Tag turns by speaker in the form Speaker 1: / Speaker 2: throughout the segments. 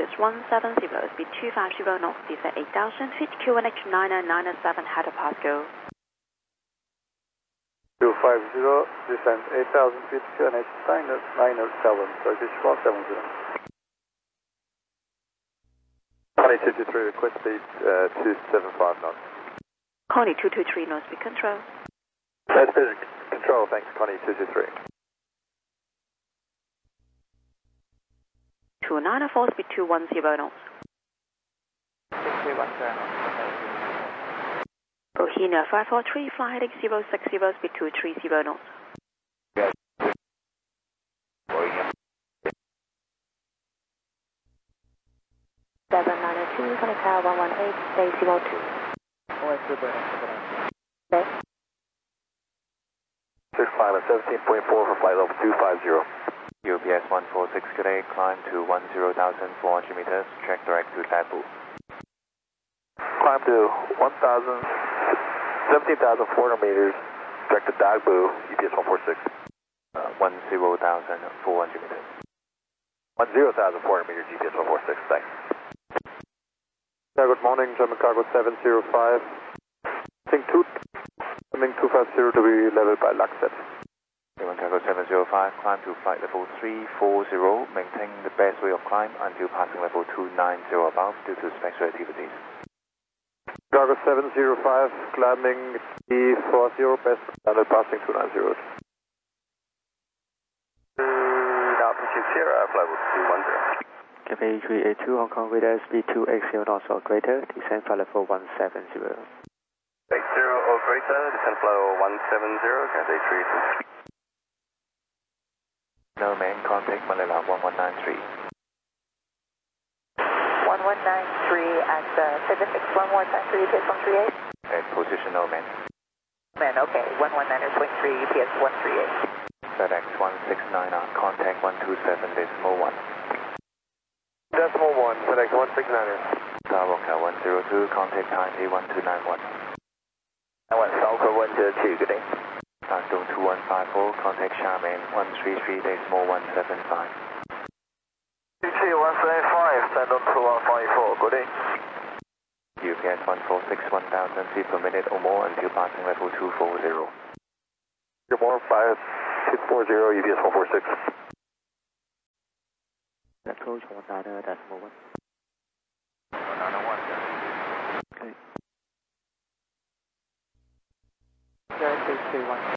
Speaker 1: Focus 170, speed 250 knots, descent 8,000 feet, QNH 9997, head of Pasco.
Speaker 2: 250, descent 8,000 feet, QNH 997, Turkish 170. 2223, request speed 275 knots.
Speaker 1: Connie 223 knots, speed control.
Speaker 2: That's speed control, thanks, Connie 223.
Speaker 1: 294, speed 210 knots.
Speaker 2: 6317.
Speaker 1: Bohemia 543, fly heading 060, speed 230 knots. 792, Connect Tower 118, stay 02. Okay.
Speaker 2: 65 and 17.4 for flight level 250.
Speaker 3: UPS 146 today, climb to 10,400 meters, check direct to Dabu.
Speaker 2: Climb to 17,400 meters, direct to Dabu, UPS 146.
Speaker 3: 10,400 meters.
Speaker 2: 10,400 meters, UPS 146, thanks. Good morning, German Cargo 705. Think 250 to be leveled by Luxet.
Speaker 3: German Cargo 705, climb to flight level 340, maintain the best way of climb until passing level 290 above due to special activities.
Speaker 2: Cargo 705, climbing 340, best standard passing 290. Altitude Sierra, flight level 210.
Speaker 4: Cafe 382, Hong Kong radar speed 280 knots or greater, descend flight level 170.
Speaker 2: 80 or greater, descend flight level 170, Cafe 382.
Speaker 3: No man, contact Manila 1193.
Speaker 5: 1193 at Pacific, one more time for UPS 138.
Speaker 3: At position no man.
Speaker 5: Man, okay, 119.3, UPS 138.
Speaker 3: FedEx 169, contact 127.1.
Speaker 2: Decimal 1, FedEx 169er.
Speaker 3: Sawaka 102, contact Taipei 1291.
Speaker 5: I want Falco 102, good day.
Speaker 3: Shandong 2154, contact Xiamen 133.175.
Speaker 2: UT 175, Shandong 2154, good day.
Speaker 3: UPS 146, 1,000 feet per minute or more until passing level 240.
Speaker 2: Good morning, 5640, UPS 146.
Speaker 4: Approach 190, decimal 1.
Speaker 2: 191.
Speaker 4: Okay.
Speaker 5: 0331.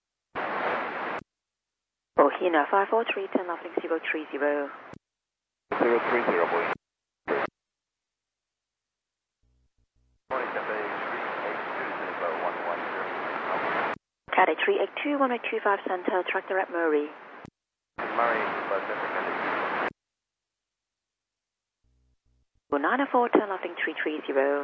Speaker 1: Bohemia 543, 10 nothing 030.
Speaker 2: 030, boy. Morning, Cafe 382,
Speaker 1: Caddy 382, 1825 center, track direct Murray.
Speaker 2: Murray, Pacific.
Speaker 1: 294, 10 nothing 330.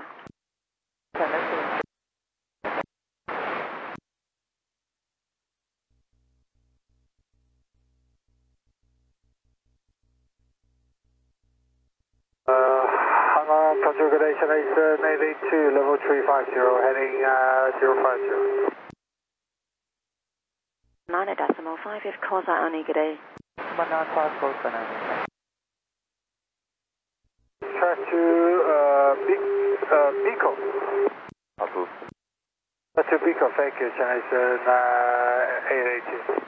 Speaker 2: Hang on, configuration is 982, level 350, heading 050.
Speaker 1: 9.5 if calls are only good day.
Speaker 5: 195,
Speaker 2: Track to Biko.
Speaker 3: Approved.
Speaker 2: To Biko, thank you, Chennai 880.